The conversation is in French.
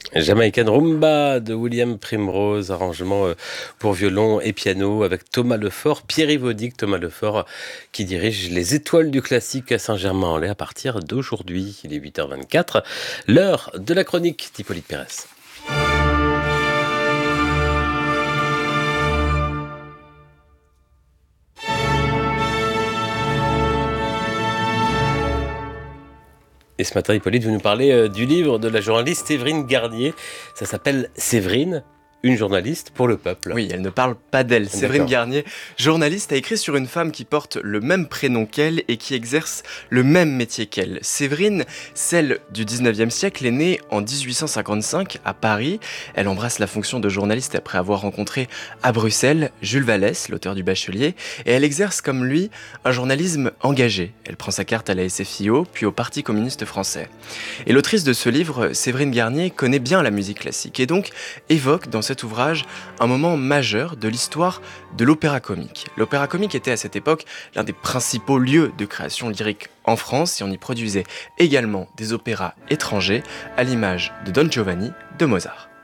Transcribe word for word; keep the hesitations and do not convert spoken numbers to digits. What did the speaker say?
Jamaican Rumba de William Primrose, arrangement euh, pour violon et piano avec Thomas Lefort, Pierre Yvaudic, Thomas Lefort qui dirige les Étoiles du Classique à Saint-Germain-en-Laye à partir d'aujourd'hui. Il est huit heures vingt-quatre, l'heure de la chronique d'Hippolyte Pérez. Et ce matin, Hippolyte, vous nous parlez euh, du livre de la journaliste Séverine Garnier. Ça s'appelle Séverine, une journaliste pour le peuple. Oui, elle ne parle pas d'elle. Séverine Garnier, journaliste, a écrit sur une femme qui porte le même prénom qu'elle et qui exerce le même métier qu'elle. Séverine, celle du dix-neuvième siècle, est née en dix-huit cent cinquante-cinq à Paris. Elle embrasse la fonction de journaliste après avoir rencontré à Bruxelles Jules Vallès, l'auteur du Bachelier, et elle exerce comme lui un journalisme engagé. Elle prend sa carte à la S F I O, puis au Parti communiste français. Et l'autrice de ce livre, Séverine Garnier, connaît bien la musique classique et donc évoque dans cet ouvrage un moment majeur de l'histoire de l'opéra comique. L'opéra comique était à cette époque l'un des principaux lieux de création lyrique en France et on y produisait également des opéras étrangers à l'image de Don Giovanni de Mozart.